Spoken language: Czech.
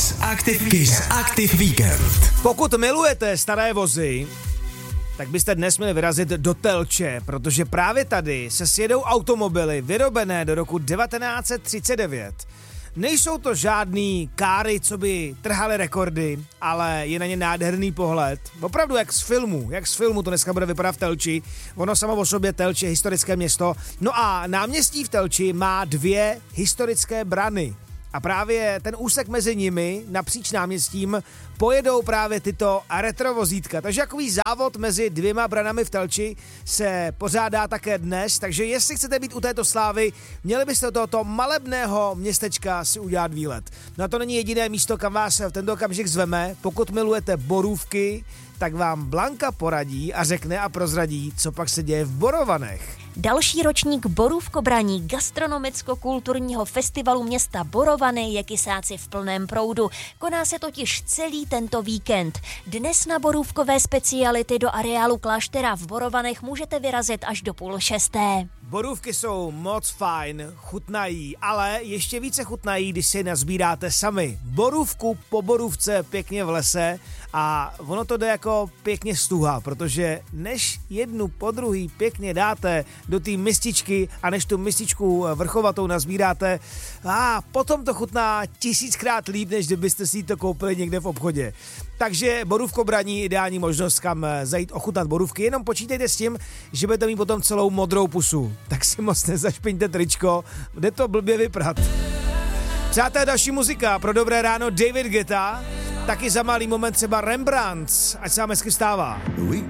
Kiss Active Weekend. Pokud milujete staré vozy, tak byste dnes měli vyrazit do Telče, protože právě tady se sjedou automobily vyrobené do roku 1939. Nejsou to žádný káry, co by trhaly rekordy, ale je na ně nádherný pohled. Opravdu jak z filmu to dneska bude vypadat v Telči. Ono samo o sobě Telč je historické město. No a náměstí v Telči má 2 historické brany. A právě ten úsek mezi nimi, napříč náměstím, pojedou právě tyto retrovozítka. Takže takový závod mezi 2 branami v Telči se pořádá také dnes, takže jestli chcete být u této slávy, měli byste do tohoto malebného městečka si udělat výlet. No a to není jediné místo, kam vás v tento okamžik zveme. Pokud milujete borůvky, tak vám Blanka poradí a řekne a prozradí, co pak se děje v Borovanech. Další ročník borůvkobraní gastronomicko-kulturního festivalu města Borovany je Kysáci v plném proudu. Koná se totiž celý tento víkend. Dnes na borůvkové speciality do areálu kláštera v Borovanech můžete vyrazit až do 5:30. Borůvky jsou moc fajn, chutnají, ale ještě více chutnají, když si je nazbíráte sami. Borůvku po borůvce pěkně v lese a ono to jde jako pěkně stuha, protože než jednu po druhý pěkně dáte do té mističky a než tu mističku vrchovatou nazbíráte, a potom to chutná 1000krát líp, než kdybyste si to koupili někde v obchodě. Takže borůvkobraní ideální možnost, kam zajít ochutnat borůvky, jenom počítejte s tím, že budete mít potom celou modrou pusu. Tak si moc nezašpiňte tričko, jde to blbě vyprat. Přátelé, další muzika pro dobré ráno David Guetta, taky za malý moment třeba Rembrandt, ať se vám hezky vstává. Weekend.